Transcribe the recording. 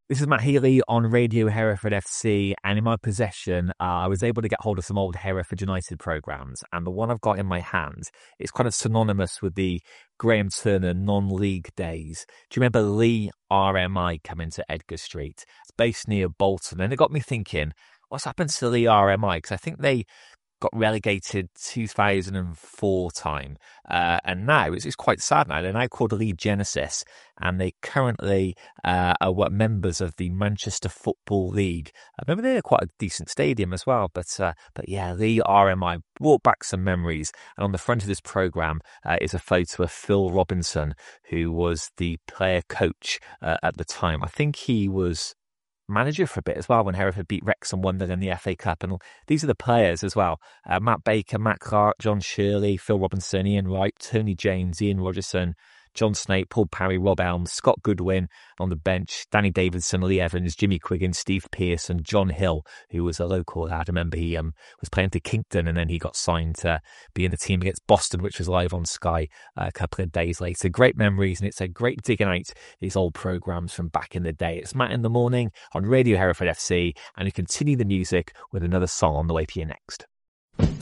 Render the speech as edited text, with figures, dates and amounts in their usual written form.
This is Matt Healy on Radio Hereford FC, and in my possession, I was able to get hold of some old Hereford United programmes, and the one I've got in my hand is kind of synonymous with the Graham Turner non-league days. Do you remember Lee RMI coming to Edgar Street? It's based near Bolton, and it got me thinking, what's happened to Lee RMI? Because I think they got relegated 2004 time. And now it's quite sad now. They're now called League Genesis, and they currently are members of the Manchester Football League. Maybe they're quite a decent stadium as well. But yeah, Lee RMI brought back some memories. And on the front of this programme is a photo of Phil Robinson, who was the player coach at the time. I think he was manager for a bit as well when Hereford beat Wrexham 1-0 in the FA Cup. And these are the players as well. Matt Baker, Matt Clark, John Shirley, Phil Robinson, Ian Wright, Tony James, Ian Rogerson, John Snape, Paul Parry, Rob Elms, Scott Goodwin on the bench, Danny Davidson, Lee Evans, Jimmy Quiggin, Steve Pearce and John Hill, who was a local lad. I remember he was playing for Kingston, and then he got signed to be in the team against Boston, which was live on Sky a couple of days later. Great memories, and it's a great digging out these old programmes from back in the day. It's Matt in the Morning on Radio Hereford FC, and you continue the music with another song on the way for you next.